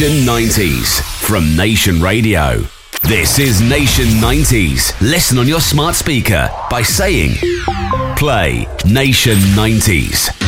90s from Nation Radio. This is Nation 90s. Listen on your smart speaker by saying, play Nation 90s.